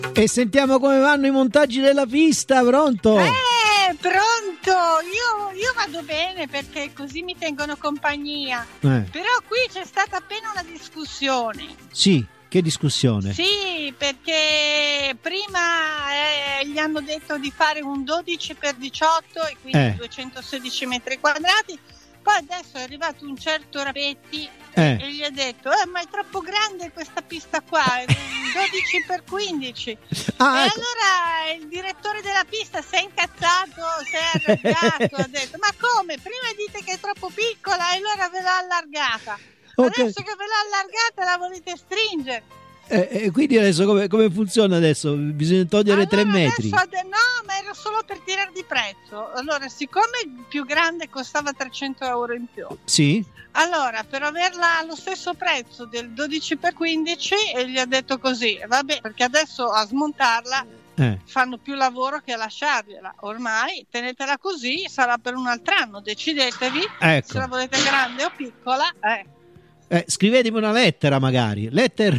E sentiamo come vanno i montaggi della pista, pronto? Pronto, io vado bene perché così mi tengono compagnia. Però qui c'è stata appena una discussione. Sì, che discussione? Sì, perché prima gli hanno detto di fare un 12x18 e quindi 216 metri quadrati. Poi adesso è arrivato un certo Rapetti e gli ha detto ma è troppo grande questa pista qua, è un 12x15. E allora il direttore della pista si è incazzato, si è arrabbiato, ha detto ma come? Prima dite che è troppo piccola e allora ve l'ha allargata. Adesso che ve l'ha allargata la volete stringere. E quindi adesso come funziona adesso? Bisogna togliere 3 metri? No, ma era solo per tirare di prezzo. Allora, siccome il più grande costava 300 euro in più, sì. Allora, per averla allo stesso prezzo del 12x15, e gli ha detto così, vabbè, perché adesso a smontarla fanno più lavoro che a lasciargliela. Ormai tenetela così, sarà per un altro anno, decidetevi se la volete grande o piccola. Scrivetemi una lettera magari. Letter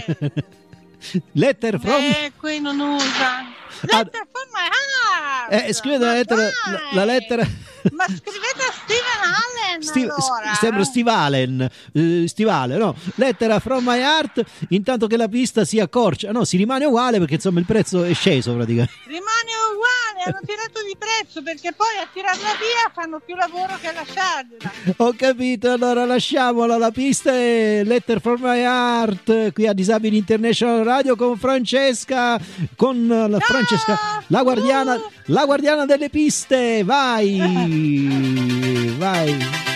from... qui non usa. Letter from my heart. Scrivete la lettera... Ma scrivete a Steven Allen allora. Sembra Steve Allen. Stivale, no? Lettera from my heart. Intanto che la pista si accorcia. No, si rimane uguale perché insomma il prezzo è sceso praticamente. Rimane uguale, hanno tirato di prezzo perché poi a tirarla via fanno più lavoro che a lasciarla. Ho capito, allora lasciamola la pista e Letter from my heart qui a Disabili International Radio con Francesca, Francesca, la guardiana delle piste. Vai!